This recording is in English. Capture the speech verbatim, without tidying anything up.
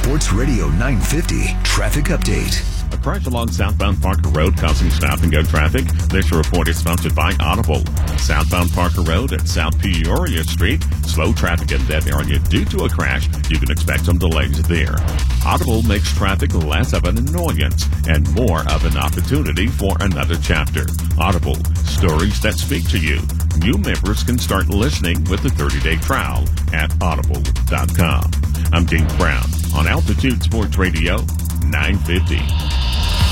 Sports Radio nine fifty Traffic Update. A crash along southbound Parker Road causing stop-and-go traffic. This report is sponsored by Audible. Southbound Parker Road at South Peoria Street. Slow traffic in that area due to a crash. You can expect some delays there. Audible makes traffic less of an annoyance and more of an opportunity for another chapter. Audible, stories that speak to you. New members can start listening with a thirty-day trial at audible dot com. I'm James Brown on Altitude Sports Radio nine fifty.